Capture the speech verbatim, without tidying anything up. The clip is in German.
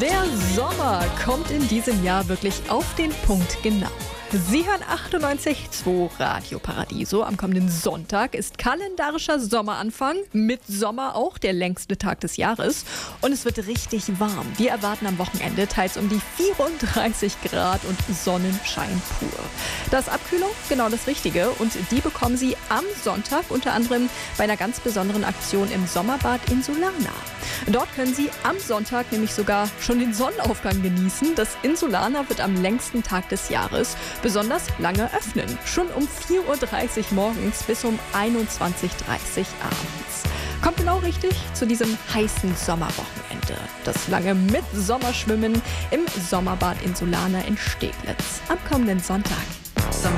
Der Sommer kommt in diesem Jahr wirklich auf den Punkt genau. Sie hören achtundneunzig Komma zwei Radio Paradiso. Am kommenden Sonntag ist kalendarischer Sommeranfang. Mit Sommer auch der längste Tag des Jahres. Und es wird richtig warm. Wir erwarten am Wochenende teils um die vierunddreißig Grad und Sonnenschein pur. Das Abkühlung, genau das Richtige. Und die bekommen Sie am Sonntag unter anderem bei einer ganz besonderen Aktion im Sommerbad Insulana. Dort können Sie am Sonntag nämlich sogar schon den Sonnenaufgang genießen. Das Insulana wird am längsten Tag des Jahres besonders lange öffnen. Schon um vier Uhr dreißig morgens bis um einundzwanzig Uhr dreißig abends. Kommt genau richtig zu diesem heißen Sommerwochenende. Das lange Mitsommerschwimmen im Sommerbad Insulana in Steglitz am kommenden Sonntag.